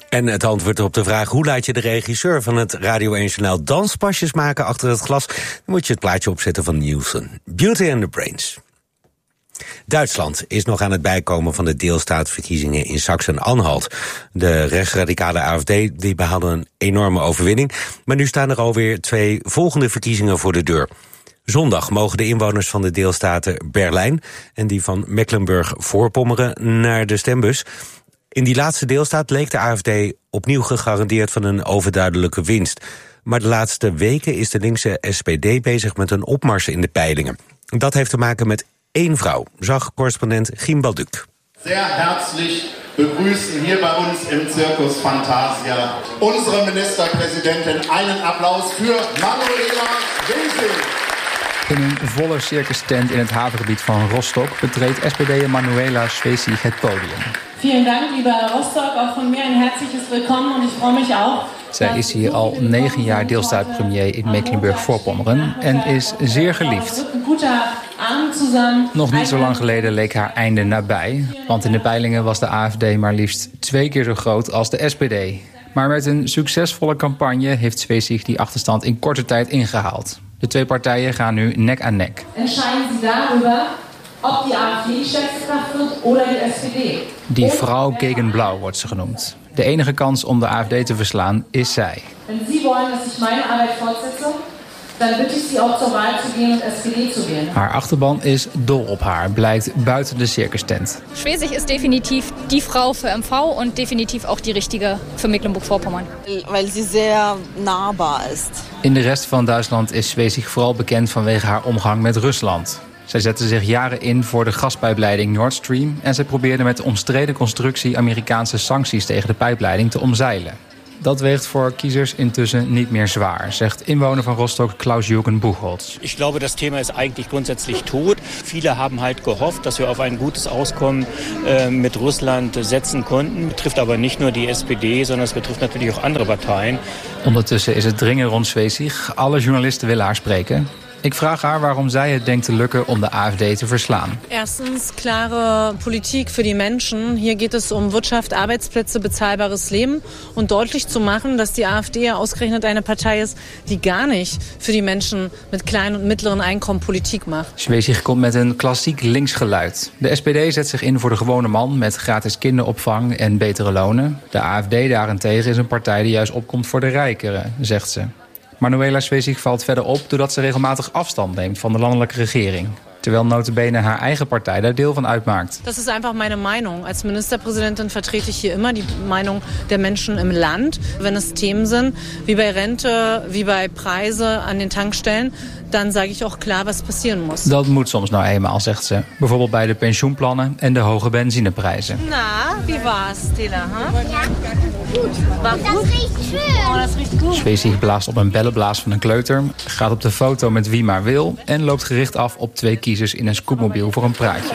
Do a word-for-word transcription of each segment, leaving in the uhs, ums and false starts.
En het antwoord op de vraag: hoe laat je de regisseur van het Radio één Journaal danspasjes maken achter het glas? Dan moet je het plaatje opzetten van Nielsen. Beauty and the Brains. Duitsland is nog aan het bijkomen van de deelstaatverkiezingen in Sachsen-Anhalt. De rechtsradicale A F D die behaalde een enorme overwinning, maar nu staan er alweer twee volgende verkiezingen voor de deur. Zondag mogen de inwoners van de deelstaten Berlijn en die van Mecklenburg-Voorpommeren naar de stembus. In die laatste deelstaat leek de A F D opnieuw gegarandeerd van een overduidelijke winst. Maar de laatste weken is de linkse S P D bezig met een opmars in de peilingen. Dat heeft te maken met één vrouw, zag correspondent Giem Balduc. Sehr herzlich begrüßen hier bij ons im Circus Fantasia unsere Ministerpräsidentin. Einen Applaus für Manuela Schwesig. In een volle circus-tent in het havengebied van Rostock betreedt S P D'er Manuela Schwesig het podium. Vielen Dank, lieber Rostock, auch von mir ein herzliches Willkommen und ich freue mich auch. Zij is hier al negen jaar deelstaatpremier in Mecklenburg-Voorpommeren en is zeer geliefd. Nog niet zo lang geleden leek haar einde nabij, want in de peilingen was de A F D maar liefst twee keer zo groot als de S P D. Maar met een succesvolle campagne heeft Schwesig die achterstand in korte tijd ingehaald. De twee partijen gaan nu nek aan nek. Entscheiden Sie darüber, ob die A F D Chefkracht wird oder die S P D. Die vrouw gegen Blauw wordt ze genoemd. De enige kans om de A F D te verslaan is zij. Wenn Sie wollen, dass ich meine Arbeit fortsetze, dan bitte ich Sie auch zur Wahl zu gehen und S P D zu wählen. Haar achterban is dol op haar, blijkt buiten de circustent. Schwesig is definitief die vrouw voor M V en definitief ook die richtige voor Mecklenburg-Vorpommern. Weil sie sehr nahbaar is. In de rest van Duitsland is Schwesig vooral bekend vanwege haar omgang met Rusland. Zij zette zich jaren in voor de gaspijpleiding Nord Stream en zij probeerde met de omstreden constructie Amerikaanse sancties tegen de pijpleiding te omzeilen. Dat weegt voor kiezers intussen niet meer zwaar, zegt inwoner van Rostock Klaus-Jürgen Buchholz. Ich glaube, das Thema ist eigentlich grundsätzlich tot. Viele haben halt gehofft, dass wir auf ein gutes Auskommen äh, mit Russland setzen konnten. Betrifft aber nicht nur die S P D, sondern es betrifft natürlich auch andere Parteien. Ondertussen is het dringen rond Schwesig. Alle journalisten willen haar spreken. Ik vraag haar waarom zij het denkt te lukken om de A F D te verslaan. Erstens klare Politik für die Menschen. Hier geht es um Wirtschaft, Arbeitsplätze, bezahlbares Leben. Und deutlich zu machen, dass die A F D ja ausgerechnet eine Partei ist, die gar nicht für die Menschen mit kleinen und mittleren Einkommen Politik macht. Schwesig komt met een klassiek links geluid. De S P D zet zich in voor de gewone man met gratis kinderopvang en betere lonen. De A F D daarentegen is een partij die juist opkomt voor de rijkeren, zegt ze. Manuela Schwesig valt verder op doordat ze regelmatig afstand neemt van de landelijke regering. Terwijl nota bene haar eigen partij daar deel van uitmaakt. Das ist einfach meine Meinung. Als Ministerpräsidentin vertrete ich hier immer die Meinung der Menschen im Land. Wenn es Themen sind, wie bei Rente, wie bei Preise an den Tankstellen, dan sage ich auch klar was passieren muss. Dat moet soms nou eenmaal, zegt ze. Bijvoorbeeld bij de pensioenplannen en de hoge benzineprijzen. Na, wie war's, Tela? Huh? Ja, goed. War Dat goed? riecht schön. Oh, dat riecht goed. Schwesig blaast op een bellenblaas van een kleuter, gaat op de foto met wie maar wil en loopt gericht af op twee kiezers in een scootmobiel voor een praatje.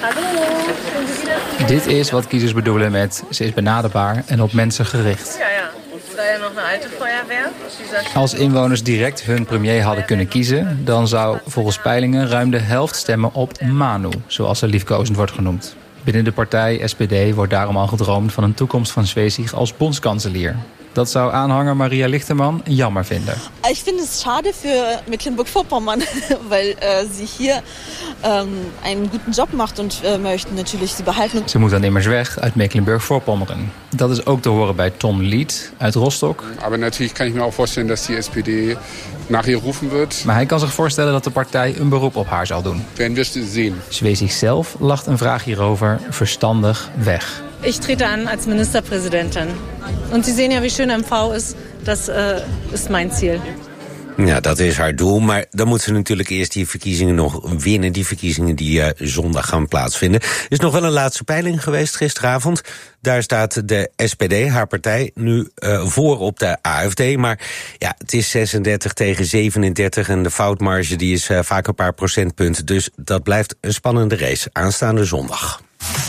Dit is wat kiezers bedoelen met ze is benaderbaar en op mensen gericht. Ja, ja. Is er nog een alte Feuerwehr? Als inwoners direct hun premier hadden kunnen kiezen, dan zou volgens peilingen ruim de helft stemmen op Manu, zoals ze liefkozend wordt genoemd. Binnen de partij S P D wordt daarom al gedroomd van een toekomst van Schwesig als bondskanselier. Dat zou aanhanger Maria Lichterman jammer vinden. Ik vind het schade voor Mecklenburg-Vorpommern, weil äh, sie hier ähm, einen guten Job macht und äh, möchten natürlich sie behalten. Ze moet dan immers weg uit Mecklenburg-Vorpommeren. Dat is ook te horen bij Tom Lied uit Rostock. Aber natürlich kann ich mir auch vorstellen, dass die S P D nach ihr rufen wird. Maar hij kan zich voorstellen dat de partij een beroep op haar zal doen. Werden wir sehen. Schwesig zelf lacht een vraag hierover verstandig weg. Ich trete an als Ministerpräsidentin. Und Sie sehen ja, wie schön M V ist. Das äh, ist mein Ziel. Ja, dat is haar doel, maar dan moet ze natuurlijk eerst die verkiezingen nog winnen. Die verkiezingen die uh, zondag gaan plaatsvinden. Er is nog wel een laatste peiling geweest gisteravond. Daar staat de S P D, haar partij, nu uh, voor op de A F D. Maar ja, het is zesendertig tegen zevenendertig en de foutmarge die is uh, vaak een paar procentpunten. Dus dat blijft een spannende race aanstaande zondag.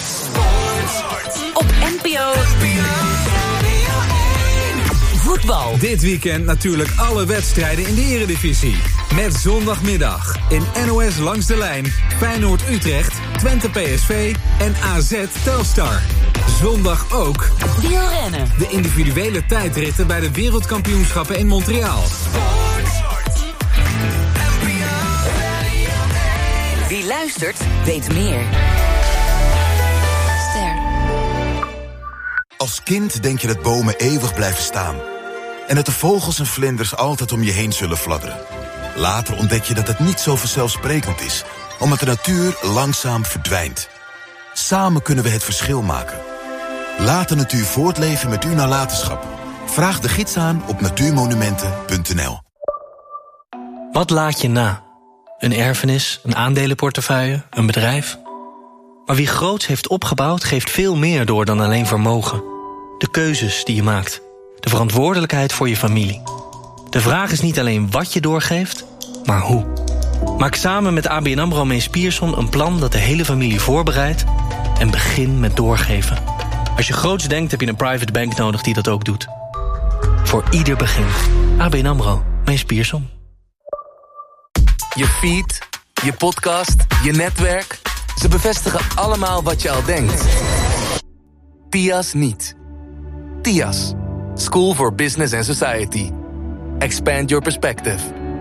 Op N P O Voetbal. Dit weekend natuurlijk alle wedstrijden in de Eredivisie. Met zondagmiddag in N O S Langs de Lijn, Feyenoord Utrecht, Twente P S V en A Z Telstar. Zondag ook wielrennen. De individuele tijdritten bij de wereldkampioenschappen in Montreal. Wie luistert, weet meer. Ster. Als kind denk je dat bomen eeuwig blijven staan. En dat de vogels en vlinders altijd om je heen zullen fladderen. Later ontdek je dat het niet zo vanzelfsprekend is, omdat de natuur langzaam verdwijnt. Samen kunnen we het verschil maken. Laat de natuur voortleven met uw nalatenschap. Vraag de gids aan op natuurmonumenten punt n l. Wat laat je na? Een erfenis, een aandelenportefeuille, een bedrijf? Maar wie groots heeft opgebouwd, geeft veel meer door dan alleen vermogen. De keuzes die je maakt. De verantwoordelijkheid voor je familie. De vraag is niet alleen wat je doorgeeft, maar hoe. Maak samen met A B N AMRO Mees Pierson een plan dat de hele familie voorbereidt en begin met doorgeven. Als je groots denkt, heb je een private bank nodig die dat ook doet. Voor ieder begin. A B N AMRO Mees Pierson. Je feed, je podcast, je netwerk. Ze bevestigen allemaal wat je al denkt. T I A S niet. T I A S. School for Business and Society. Expand your perspective.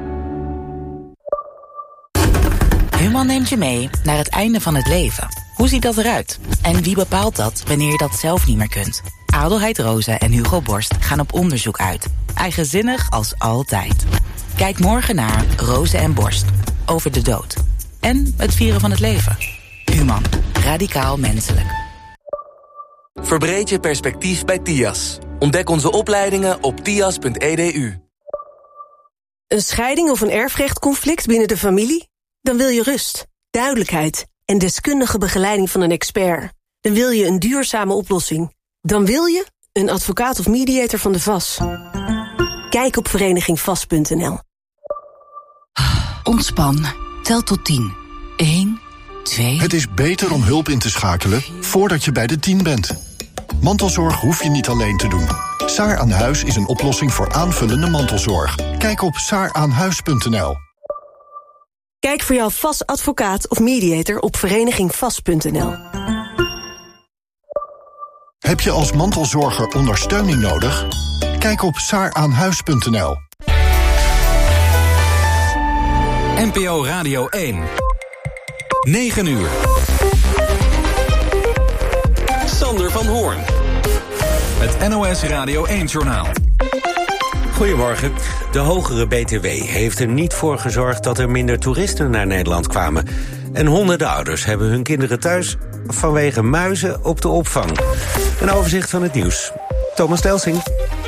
Human neemt je mee naar het einde van het leven. Hoe ziet dat eruit? En wie bepaalt dat wanneer je dat zelf niet meer kunt? Adelheid Rozen en Hugo Borst gaan op onderzoek uit. Eigenzinnig als altijd. Kijk morgen naar Rozen en Borst. Over de dood. En het vieren van het leven. Human. Radicaal menselijk. Verbreed je perspectief bij T I A S. Ontdek onze opleidingen op tias punt e d u. Een scheiding of een erfrechtconflict binnen de familie? Dan wil je rust, duidelijkheid en deskundige begeleiding van een expert. Dan wil je een duurzame oplossing. Dan wil je een advocaat of mediator van de V A S. Kijk op vereniging vast punt n l. Ontspan. Tel tot tien. Eén, twee... Het is beter om hulp in te schakelen voordat je bij de tien bent. Mantelzorg hoef je niet alleen te doen. Saar aan Huis is een oplossing voor aanvullende mantelzorg. Kijk op saar aan huis punt n l. Kijk voor jouw V A S-advocaat of mediator op vereniging vast punt n l. Heb je als mantelzorger ondersteuning nodig? Kijk op saar aan huis punt n l. N P O Radio één. negen uur. Sander van Hoorn. Het N O S Radio één-journaal. Goedemorgen. De hogere B T W heeft er niet voor gezorgd dat er minder toeristen naar Nederland kwamen. En honderden ouders hebben hun kinderen thuis vanwege muizen op de opvang. Een overzicht van het nieuws. Thomas Delsing.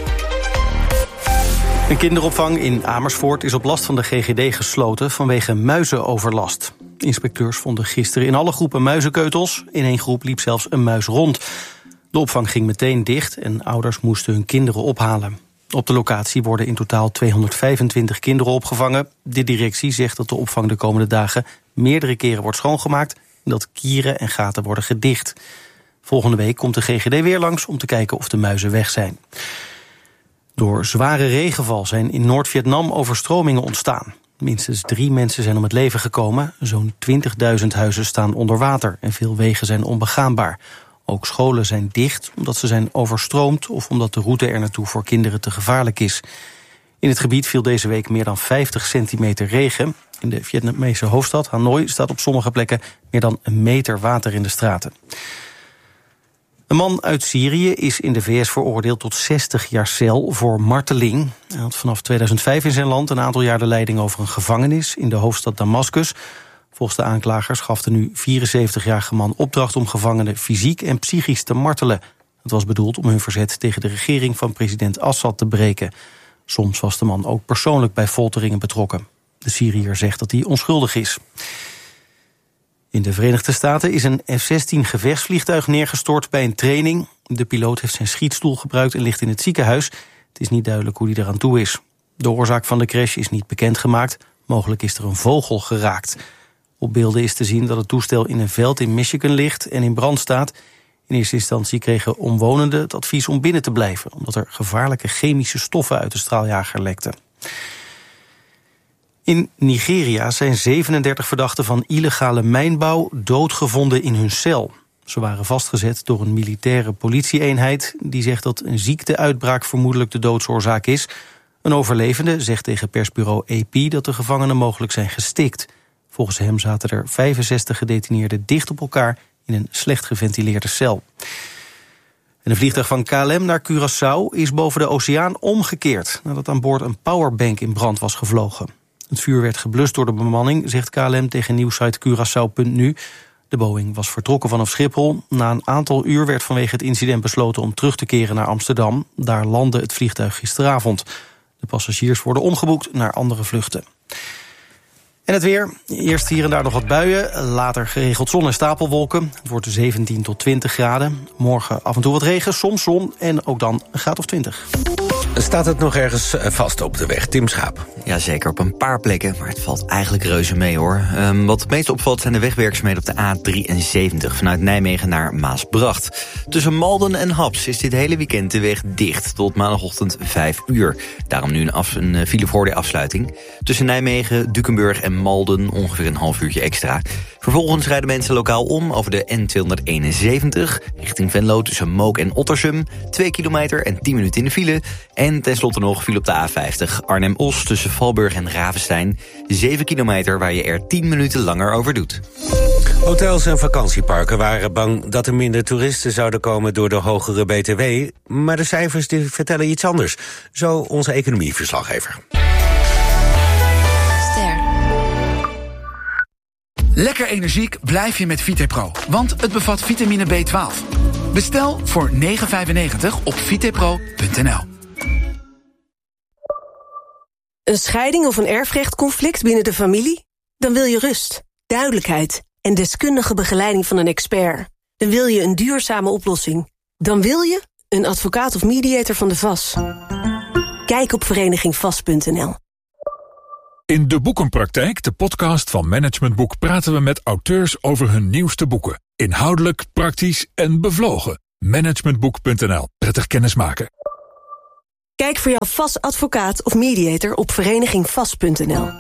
Een kinderopvang in Amersfoort is op last van de G G D gesloten vanwege muizenoverlast. Inspecteurs vonden gisteren in alle groepen muizenkeutels. In één groep liep zelfs een muis rond. De opvang ging meteen dicht en ouders moesten hun kinderen ophalen. Op de locatie worden in totaal tweehonderdvijfentwintig kinderen opgevangen. De directie zegt dat de opvang de komende dagen meerdere keren wordt schoongemaakt en dat kieren en gaten worden gedicht. Volgende week komt de G G D weer langs om te kijken of de muizen weg zijn. Door zware regenval zijn in Noord-Vietnam overstromingen ontstaan. Minstens drie mensen zijn om het leven gekomen. Zo'n twintigduizend huizen staan onder water en veel wegen zijn onbegaanbaar. Ook scholen zijn dicht omdat ze zijn overstroomd of omdat de route er naartoe voor kinderen te gevaarlijk is. In het gebied viel deze week meer dan vijftig centimeter regen. In de Vietnamese hoofdstad Hanoi staat op sommige plekken meer dan een meter water in de straten. Een man uit Syrië is in de V S veroordeeld tot zestig jaar cel voor marteling. Hij had vanaf tweeduizend vijf in zijn land een aantal jaar de leiding over een gevangenis in de hoofdstad Damascus. Volgens de aanklagers gaf de nu vierenzeventigjarige man opdracht om gevangenen fysiek en psychisch te martelen. Het was bedoeld om hun verzet tegen de regering van president Assad te breken. Soms was de man ook persoonlijk bij folteringen betrokken. De Syriër zegt dat hij onschuldig is. In de Verenigde Staten is een F zestien gevechtsvliegtuig neergestort bij een training. De piloot heeft zijn schietstoel gebruikt en ligt in het ziekenhuis. Het is niet duidelijk hoe hij eraan toe is. De oorzaak van de crash is niet bekendgemaakt. Mogelijk is er een vogel geraakt. Op beelden is te zien dat het toestel in een veld in Michigan ligt en in brand staat. In eerste instantie kregen omwonenden het advies om binnen te blijven, omdat er gevaarlijke chemische stoffen uit de straaljager lekten. In Nigeria zijn zevenendertig verdachten van illegale mijnbouw doodgevonden in hun cel. Ze waren vastgezet door een militaire politieeenheid die zegt dat een ziekteuitbraak vermoedelijk de doodsoorzaak is. Een overlevende zegt tegen persbureau A P dat de gevangenen mogelijk zijn gestikt. Volgens hem zaten er vijfenzestig gedetineerden dicht op elkaar in een slecht geventileerde cel. En een vliegtuig van K L M naar Curaçao is boven de oceaan omgekeerd nadat aan boord een powerbank in brand was gevlogen. Het vuur werd geblust door de bemanning, zegt K L M tegen nieuwsite Curaçao punt nu. De Boeing was vertrokken vanaf Schiphol. Na een aantal uur werd vanwege het incident besloten om terug te keren naar Amsterdam. Daar landde het vliegtuig gisteravond. De passagiers worden omgeboekt naar andere vluchten. En het weer. Eerst hier en daar nog wat buien. Later geregeld zon en stapelwolken. Het wordt zeventien tot twintig graden. Morgen af en toe wat regen, soms zon en ook dan een graad of twintig. Staat het nog ergens vast op de weg? Tim Schaap. Ja, zeker op een paar plekken, maar het valt eigenlijk reuze mee, hoor. Um, wat het meest opvalt zijn de wegwerkzaamheden op de A drieënzeventig... vanuit Nijmegen naar Maasbracht. Tussen Malden en Haps is dit hele weekend de weg dicht... tot maandagochtend vijf uur. Daarom nu een, af, een file voor de afsluiting. Tussen Nijmegen, Dukenburg en Malden ongeveer een half uurtje extra. Vervolgens rijden mensen lokaal om over de N tweehonderdeenenzeventig... richting Venlo tussen Mook en Ottersum. Twee kilometer en tien minuten in de file... En tenslotte nog viel op de A vijftig Arnhem-Os tussen Valburg en Ravenstein. zeven kilometer waar je er tien minuten langer over doet. Hotels en vakantieparken waren bang dat er minder toeristen zouden komen door de hogere B T W. Maar de cijfers die vertellen iets anders. Zo onze economieverslaggever. Ster. Lekker energiek blijf je met Vitepro, want het bevat vitamine B twaalf. Bestel voor negen vijfennegentig op vitepro punt n l. Een scheiding of een erfrechtconflict binnen de familie? Dan wil je rust, duidelijkheid en deskundige begeleiding van een expert. Dan wil je een duurzame oplossing. Dan wil je een advocaat of mediator van de V A S. Kijk op vereniging vast punt n l. In De Boekenpraktijk, de podcast van Management Boek, praten we met auteurs over hun nieuwste boeken. Inhoudelijk, praktisch en bevlogen. managementboek punt n l. Prettig kennismaken. Kijk voor jouw V A S advocaat of mediator op vereniging vast punt n l.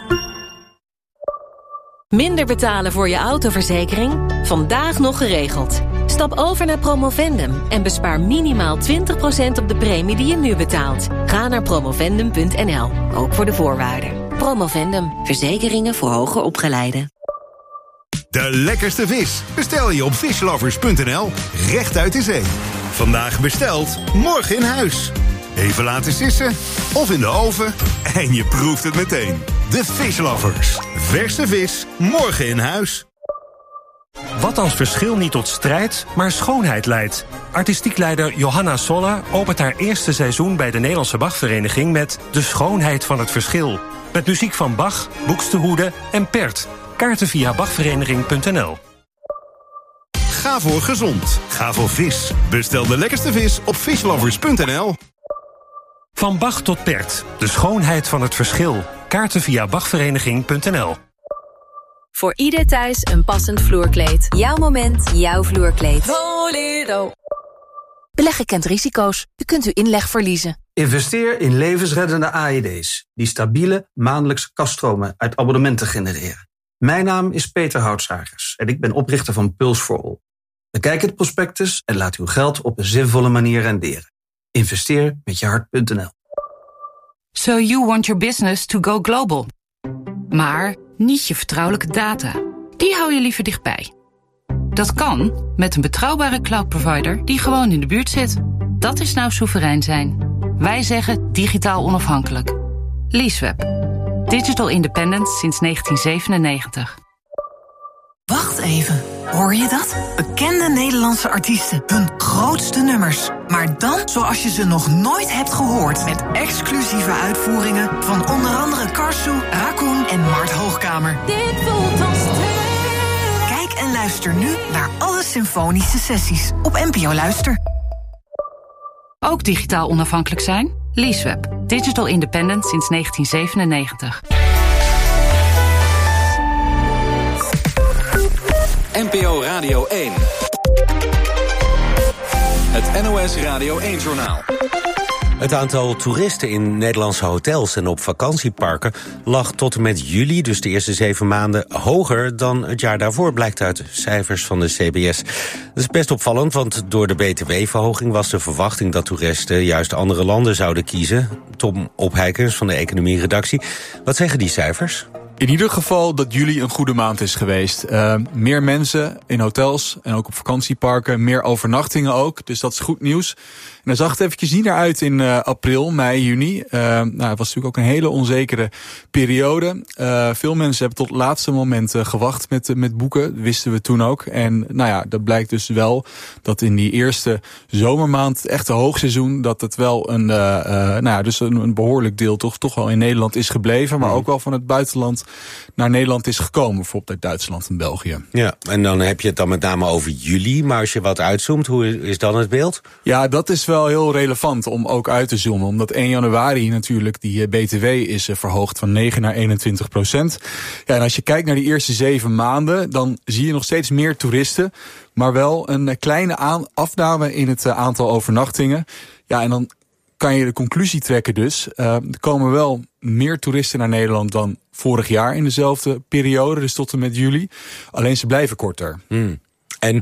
Minder betalen voor je autoverzekering? Vandaag nog geregeld. Stap over naar Promovendum en bespaar minimaal twintig procent op de premie die je nu betaalt. Ga naar promovendum punt n l, ook voor de voorwaarden. Promovendum, verzekeringen voor hoger opgeleiden. De lekkerste vis bestel je op fishlovers punt n l, rechtuit de zee. Vandaag besteld, morgen in huis. Even laten sissen of in de oven en je proeft het meteen. De Fishlovers. Verse vis, morgen in huis. Wat als verschil niet tot strijd, maar schoonheid leidt. Artistiek leider Johanna Sola opent haar eerste seizoen bij de Nederlandse Bachvereniging met De Schoonheid van het Verschil. Met muziek van Bach, Buxtehude en Pert. Kaarten via bachvereniging punt n l. Ga voor gezond. Ga voor vis. Bestel de lekkerste vis op fishlovers punt n l. Van Bach tot Pert. De schoonheid van het verschil. Kaarten via bachvereniging punt n l. Voor ieder thuis een passend vloerkleed. Jouw moment, jouw vloerkleed. Bolero. Beleggen kent risico's. U kunt uw inleg verliezen. Investeer in levensreddende A E D's... die stabiele maandelijkse kaststromen uit abonnementen genereren. Mijn naam is Peter Houtsagers en ik ben oprichter van Pulse for All. Bekijk het prospectus en laat uw geld op een zinvolle manier renderen. Investeer met je hart punt n l. So you want your business to go global. Maar niet je vertrouwelijke data. Die hou je liever dichtbij. Dat kan met een betrouwbare cloud provider die gewoon in de buurt zit. Dat is nou soeverein zijn. Wij zeggen digitaal onafhankelijk. Leaseweb. Digital independence sinds negentien zevenennegentig. Wacht even, hoor je dat? Bekende Nederlandse artiesten, hun grootste nummers. Maar dan zoals je ze nog nooit hebt gehoord. Met exclusieve uitvoeringen van onder andere Karsu, Raccoon en Mart Hoogkamer. Dit voelt als twee. Kijk en luister nu naar alle symfonische sessies op N P O Luister. Ook digitaal onafhankelijk zijn? Leaseweb. Digital independence sinds negentien zevenennegentig. N P O Radio één. Het N O S Radio één-journaal. Het aantal toeristen in Nederlandse hotels en op vakantieparken lag tot en met juli, dus de eerste zeven maanden, hoger dan het jaar daarvoor, blijkt uit de cijfers van de C B S. Dat is best opvallend, want door de B T W-verhoging was de verwachting dat toeristen juist andere landen zouden kiezen. Tom Opheikens van de economie-redactie. Wat zeggen die cijfers? In ieder geval dat juli een goede maand is geweest. Uh, meer mensen in hotels en ook op vakantieparken. Meer overnachtingen ook. Dus dat is goed nieuws. En daar zag het eventjes niet naar uit in uh, april, mei, juni. Uh, nou, het was natuurlijk ook een hele onzekere periode. Uh, veel mensen hebben tot het laatste moment uh, gewacht met, uh, met boeken. Dat wisten we toen ook. En nou ja, dat blijkt dus wel dat in die eerste zomermaand, het echte hoogseizoen, dat het wel een, uh, uh, nou ja, dus een, een behoorlijk deel toch, toch wel in Nederland is gebleven. Maar ook wel van het buitenland naar Nederland is gekomen. Bijvoorbeeld uit Duitsland en België. Ja, en dan heb je het dan met name over juli. Maar als je wat uitzoomt, hoe is dan het beeld? Ja, dat is wel heel relevant om ook uit te zoomen. Omdat één januari natuurlijk die B T W is verhoogd van negen naar eenentwintig procent. Ja, en als je kijkt naar die eerste zeven maanden, dan zie je nog steeds meer toeristen. Maar wel een kleine aan- afname in het aantal overnachtingen. Ja, en dan kan je de conclusie trekken dus. Uh, er komen wel meer toeristen naar Nederland dan vorig jaar in dezelfde periode. Dus tot en met juli. Alleen ze blijven korter. Hmm. En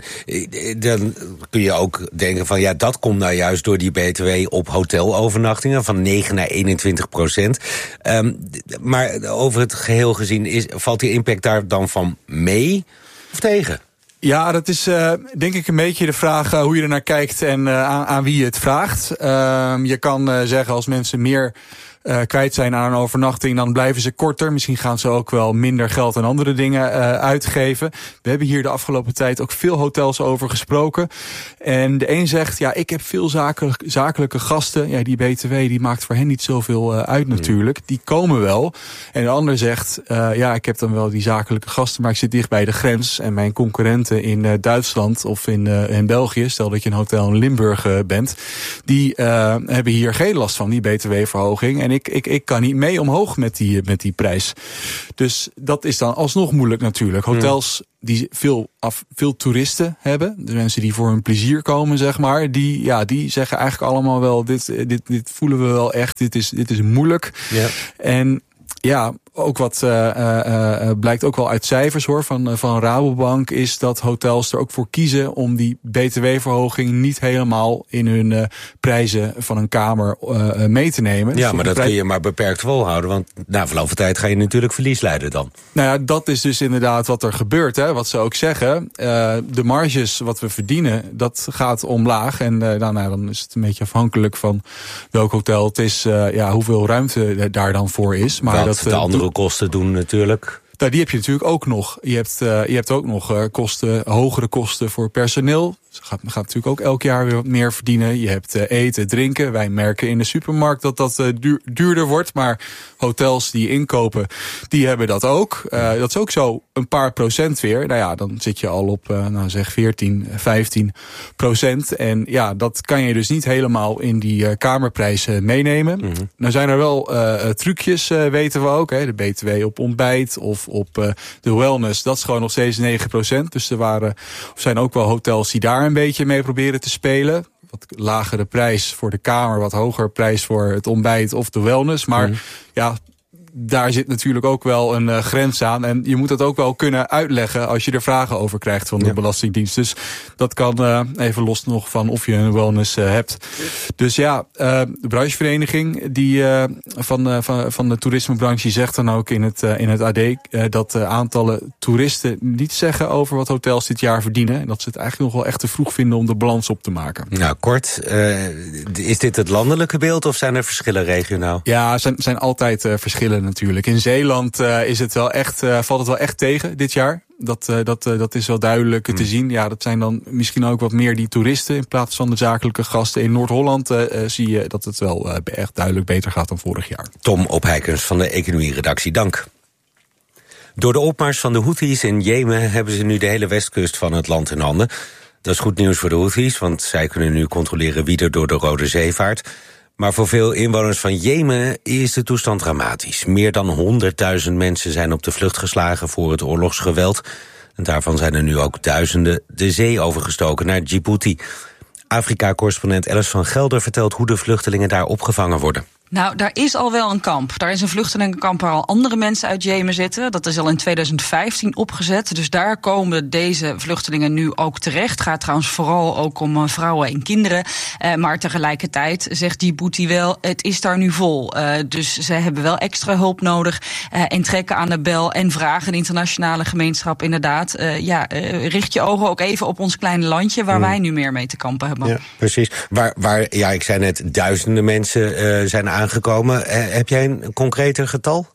dan kun je ook denken van ja, dat komt nou juist door die B T W op hotelovernachtingen van negen naar eenentwintig procent. Um, maar over het geheel gezien, is, valt die impact daar dan van mee of tegen? Ja, dat is uh, denk ik een beetje de vraag uh, hoe je er naar kijkt en uh, aan, aan wie je het vraagt. Uh, je kan uh, zeggen als mensen meer Uh, kwijt zijn aan een overnachting, dan blijven ze korter. Misschien gaan ze ook wel minder geld aan andere dingen uh, uitgeven. We hebben hier de afgelopen tijd ook veel hotels over gesproken. En de een zegt, ja, ik heb veel zakelijk, zakelijke gasten. Ja, die B T W die maakt voor hen niet zoveel uh, uit natuurlijk. Die komen wel. En de ander zegt, uh, ja, ik heb dan wel die zakelijke gasten, maar ik zit dicht bij de grens. En mijn concurrenten in uh, Duitsland of in, uh, in België, stel dat je een hotel in Limburg uh, bent, die uh, hebben hier geen last van, die B T W-verhoging. En Ik, ik, ik kan niet mee omhoog met die, met die prijs. Dus dat is dan alsnog moeilijk natuurlijk. Hotels die veel, af, veel toeristen hebben, de mensen die voor hun plezier komen, zeg maar, die, ja, die zeggen eigenlijk allemaal wel, dit, dit, dit voelen we wel echt, dit is, dit is moeilijk. Ja. En ja, ook wat uh, uh, blijkt ook wel uit cijfers hoor van, uh, van Rabobank, is dat hotels er ook voor kiezen om die B T W-verhoging niet helemaal in hun uh, prijzen van een kamer uh, mee te nemen. Ja, dus maar dat prij- kun je maar beperkt volhouden, want na verloop van tijd ga je natuurlijk verlies leiden dan. Nou ja, dat is dus inderdaad wat er gebeurt, hè, wat ze ook zeggen. Uh, de marges wat we verdienen, dat gaat omlaag. En uh, nou, nou, dan is het een beetje afhankelijk van welk hotel het is, uh, ja, hoeveel ruimte daar dan voor is. Maar wat dat, de andere kosten doen natuurlijk. Nou, die heb je natuurlijk ook nog. Je hebt, uh, je hebt ook nog uh, kosten, hogere kosten voor personeel. Ze gaat, gaat natuurlijk ook elk jaar weer wat meer verdienen. Je hebt uh, eten, drinken. Wij merken in de supermarkt dat dat uh, duur, duurder wordt. Maar hotels die inkopen, die hebben dat ook. Uh, dat is ook zo een paar procent weer. Nou ja, dan zit je al op, uh, nou zeg veertien, vijftien procent. En ja, dat kan je dus niet helemaal in die uh, kamerprijs uh, meenemen. Mm-hmm. Nou zijn er wel uh, trucjes, uh, weten we ook. Hè, de B T W op ontbijt of op uh, de wellness. Dat is gewoon nog steeds negen procent. Dus er waren, of zijn ook wel hotels die daar een beetje mee proberen te spelen. Wat lagere prijs voor de kamer, wat hogere prijs voor het ontbijt of de wellness. Maar mm. ja, daar zit natuurlijk ook wel een uh, grens aan. En je moet dat ook wel kunnen uitleggen als je er vragen over krijgt van de ja. Belastingdienst. Dus dat kan uh, even los nog van of je een wellness uh, hebt. Dus ja, uh, de branchevereniging die, uh, van, uh, van, van de toerismebranche zegt dan ook in het, uh, in het A D... Uh, dat uh, aantallen toeristen niet zeggen over wat hotels dit jaar verdienen. En dat ze het eigenlijk nog wel echt te vroeg vinden om de balans op te maken. Nou, kort. Uh, is dit het landelijke beeld of zijn er verschillen regionaal? Ja, er zijn, zijn altijd uh, verschillen natuurlijk. In Zeeland uh, is het wel echt, uh, valt het wel echt tegen dit jaar. Dat, uh, dat, uh, dat is wel duidelijk hmm. te zien. Ja, dat zijn dan misschien ook wat meer die toeristen in plaats van de zakelijke gasten. In Noord-Holland uh, uh, zie je dat het wel uh, echt duidelijk beter gaat dan vorig jaar. Tom Opheikens van de economie-redactie, dank. Door de opmars van de Houthis in Jemen hebben ze nu de hele westkust van het land in handen. Dat is goed nieuws voor de Houthis, want zij kunnen nu controleren wie er door de Rode Zee vaart. Maar voor veel inwoners van Jemen is de toestand dramatisch. Meer dan honderdduizend mensen zijn op de vlucht geslagen voor het oorlogsgeweld. En daarvan zijn er nu ook duizenden de zee overgestoken naar Djibouti. Afrika-correspondent Alice van Gelder vertelt hoe de vluchtelingen daar opgevangen worden. Nou, daar is al wel een kamp. Daar is een vluchtelingenkamp waar al andere mensen uit Jemen zitten. Dat is al in tweeduizend vijftien opgezet. Dus daar komen deze vluchtelingen nu ook terecht. Het gaat trouwens vooral ook om uh, vrouwen en kinderen. Uh, maar tegelijkertijd zegt Djibouti wel, het is daar nu vol. Uh, dus ze hebben wel extra hulp nodig. Uh, en trekken aan de bel en vragen de internationale gemeenschap inderdaad. Uh, ja, uh, richt je ogen ook even op ons kleine landje waar mm. wij nu meer mee te kampen hebben. Ja, precies. Waar, waar ja, ik zei net, duizenden mensen uh, zijn aangekomen. Uh, heb jij een concreter getal?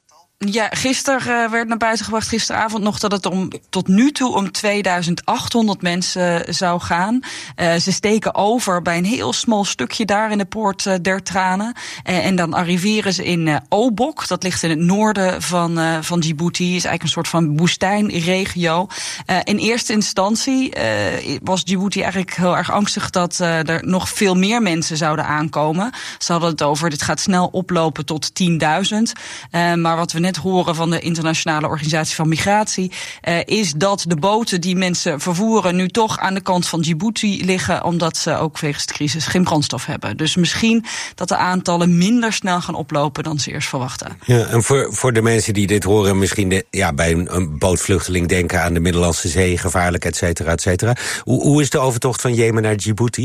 Ja, gisteren uh, werd naar buiten gebracht, gisteravond nog, dat het om tot nu toe om tweeduizend achthonderd mensen zou gaan. Uh, ze steken over bij een heel smal stukje daar in de poort uh, der Tranen. Uh, en dan arriveren ze in uh, Obok, dat ligt in het noorden van, uh, van Djibouti. Is eigenlijk een soort van woestijnregio. Uh, in eerste instantie uh, was Djibouti eigenlijk heel erg angstig dat uh, er nog veel meer mensen zouden aankomen. Ze hadden het over, dit gaat snel oplopen tot tienduizend. Uh, maar wat we net horen van de Internationale Organisatie van Migratie, uh, is dat de boten die mensen vervoeren nu toch aan de kant van Djibouti liggen, omdat ze ook wegens de crisis geen brandstof hebben. Dus misschien dat de aantallen minder snel gaan oplopen dan ze eerst verwachten. Ja, en voor, voor de mensen die dit horen, misschien de, ja, bij een, een bootvluchteling denken aan de Middellandse Zee, gevaarlijk, et cetera, et cetera. Hoe, hoe is de overtocht van Jemen naar Djibouti?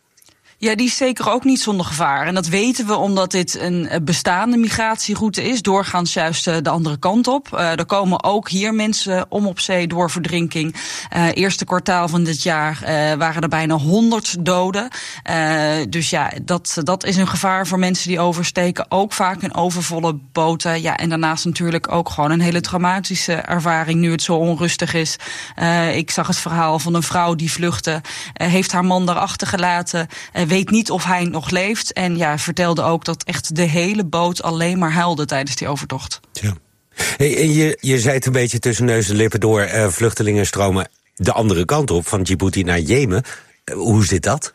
Ja, die is zeker ook niet zonder gevaar. En dat weten we omdat dit een bestaande migratieroute is, doorgaans juist de andere kant op. Uh, er komen ook hier mensen om op zee door verdrinking. Uh, eerste kwartaal van dit jaar uh, waren er bijna honderd doden. Uh, dus ja, dat, dat is een gevaar voor mensen die oversteken. Ook vaak in overvolle boten. Ja, en daarnaast natuurlijk ook gewoon een hele traumatische ervaring nu het zo onrustig is. Uh, ik zag het verhaal van een vrouw die vluchtte, uh, heeft haar man daar achtergelaten, uh, weet niet of hij nog leeft. En ja, vertelde ook dat echt de hele boot alleen maar huilde tijdens die overtocht. Ja. Hey, en je, je zei het een beetje tussen neus en lippen door. Uh, vluchtelingen stromen de andere kant op, van Djibouti naar Jemen. Uh, hoe zit dat?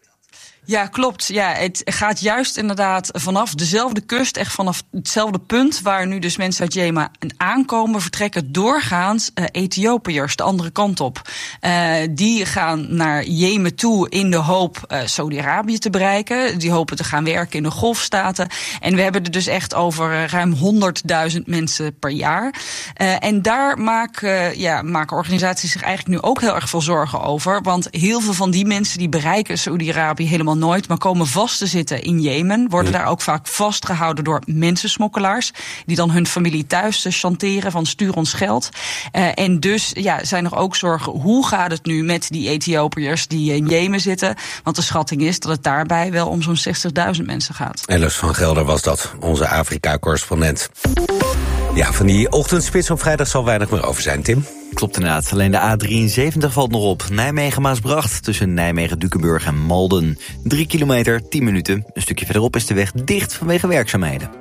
Ja, klopt. Ja, het gaat juist inderdaad vanaf dezelfde kust, echt vanaf hetzelfde punt waar nu dus mensen uit Jemen aankomen, vertrekken doorgaans uh, Ethiopiërs de andere kant op. Uh, die gaan naar Jemen toe in de hoop uh, Saudi-Arabië te bereiken. Die hopen te gaan werken in de Golfstaten. En we hebben er dus echt over uh, ruim honderdduizend mensen per jaar. Uh, en daar maken, uh, ja, maken organisaties zich eigenlijk nu ook heel erg veel zorgen over. Want heel veel van die mensen die bereiken Saudi-Arabië helemaal nooit, maar komen vast te zitten in Jemen. Worden daar ook vaak vastgehouden door mensensmokkelaars, die dan hun familie thuis chanteren van stuur ons geld. Uh, en dus ja, zijn er ook zorgen, hoe gaat het nu met die Ethiopiërs die in Jemen zitten? Want de schatting is dat het daarbij wel om zo'n zestigduizend mensen gaat. Alice van Gelder was dat, onze Afrika-correspondent. Ja, van die ochtendspits op vrijdag zal weinig meer over zijn, Tim. Klopt inderdaad. Alleen de A drieënzeventig valt nog op. Nijmegen-Maasbracht tussen Nijmegen-Dukenburg en Malden. Drie kilometer, tien minuten. Een stukje verderop is de weg dicht vanwege werkzaamheden.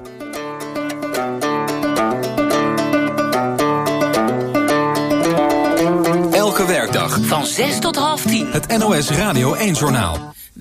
Elke werkdag van zes tot half tien. Het N O S Radio één Journaal.